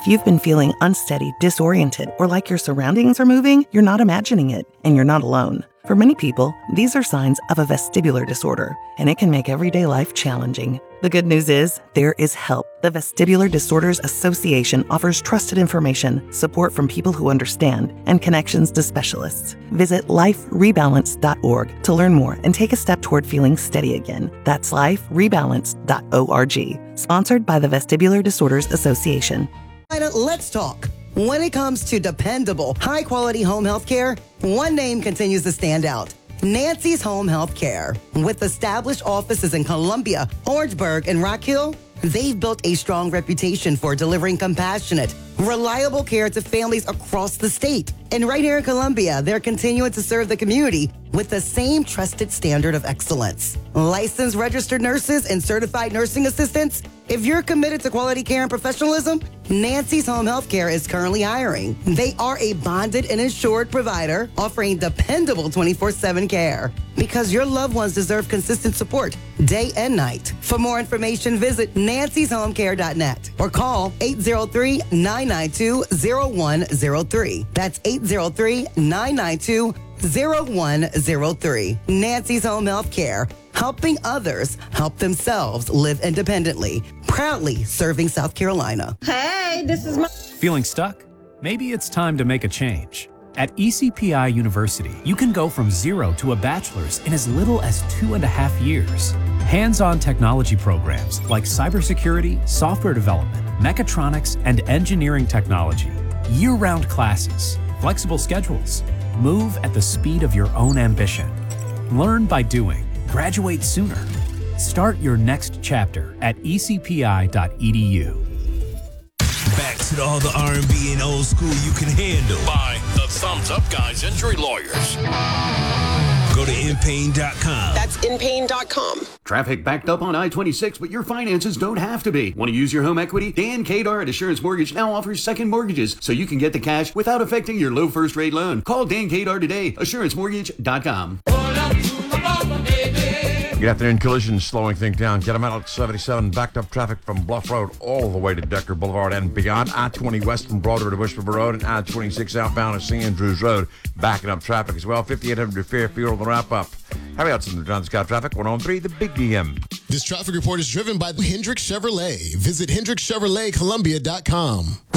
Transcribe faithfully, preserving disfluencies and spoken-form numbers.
If you've been feeling unsteady, disoriented, or like your surroundings are moving, you're not imagining it, and you're not alone. For many people, these are signs of a vestibular disorder, and it can make everyday life challenging. The good news is, there is help. The Vestibular Disorders Association offers trusted information, support from people who understand, and connections to specialists. Visit life rebalance dot org to learn more and take a step toward feeling steady again. That's life rebalance dot org. Sponsored by the Vestibular Disorders Association. Let's talk. When it comes to dependable, high-quality home health care, one name continues to stand out. Nancy's Home Health Care. With established offices in Columbia, Orangeburg, and Rock Hill, they've built a strong reputation for delivering compassionate, reliable care to families across the state. And right here in Columbia, they're continuing to serve the community with the same trusted standard of excellence. Licensed registered nurses and certified nursing assistants. If you're committed to quality care and professionalism, Nancy's Home Health Care is currently hiring. They are a bonded and insured provider offering dependable twenty-four seven care because your loved ones deserve consistent support day and night. For more information, visit nancys home care dot net or call eight zero three, nine nine two, zero one zero three. That's eight zero three, nine nine two, zero one zero three. Nancy's Home Health Care, helping others help themselves live independently. Proudly serving South Carolina. Hey, this is my... Feeling stuck? Maybe it's time to make a change. At E C P I University, you can go from zero to a bachelor's in as little as two and a half years. Hands-on technology programs like cybersecurity, software development, mechatronics, and engineering technology. Year-round classes, flexible schedules. Move at the speed of your own ambition. Learn by doing. Graduate sooner. Start your next chapter at e c p i dot e d u. Back to all the R and B and old school you can handle. By the Thumbs Up Guys Injury Lawyers. Go to in pain dot com. That's in pain dot com. Traffic backed up on I twenty-six, but your finances don't have to be. Want to use your home equity? Dan Kadar at Assurance Mortgage now offers second mortgages, so you can get the cash without affecting your low first rate loan. Call Dan Kadar today, assurance mortgage dot com. Good afternoon. Collision slowing things down. Get them out at seventy-seven. Backed up traffic from Bluff Road all the way to Decker Boulevard and beyond. I twenty west from Broadway to Bush River Road and I twenty-six outbound to Saint Andrews Road. Backing up traffic as well. fifty-eight hundred to Fairfield on the wrap up. How about some John Scott traffic? one oh three, the Big D M. This traffic report is driven by Hendrick Chevrolet. Visit hendrick chevrolet columbia dot com.